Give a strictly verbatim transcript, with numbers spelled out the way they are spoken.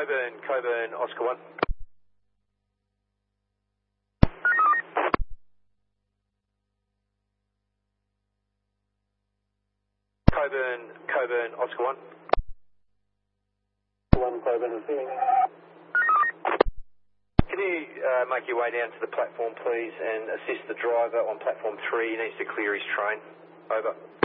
Coburn, Coburn, Oscar one. Coburn, Coburn, Oscar one. One Coburn receiving. Can you uh, make your way down to the platform, please, and assist the driver on platform three? He needs to clear his train. Over.